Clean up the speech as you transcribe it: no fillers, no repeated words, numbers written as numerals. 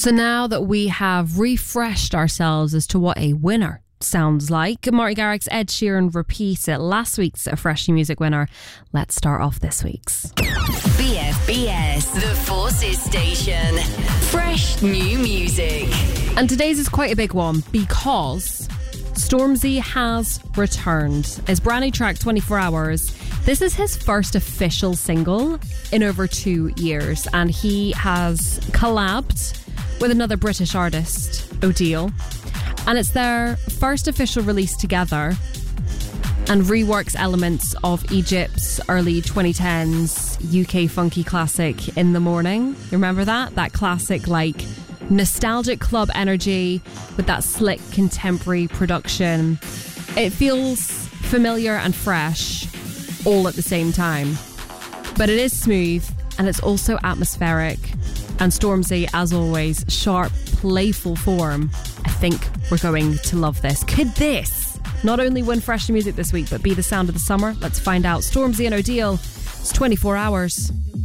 So now that we have refreshed ourselves as to what a winner sounds like, Marty Garrix's Ed Sheeran repeats it, last week's Fresh New Music winner. Let's start off this week's. BFBS, the Forces Station. Fresh New Music. And today's is quite a big one because Stormzy has returned. His brand new track, 24 Hours. This is his first official single in over 2 years, and he has collabed with another British artist, Odile. And it's their first official release together and reworks elements of Egypt's early 2010s UK funky classic, In the Morning. You remember that? That classic, like, nostalgic club energy with that slick contemporary production. It feels familiar and fresh all at the same time. But it is smooth and it's also atmospheric. And Stormzy, as always, sharp, playful form. I think we're going to love this. Could this not only win Fresh New Music this week, but be the sound of the summer? Let's find out. Stormzy and Odile, it's 24 Hours.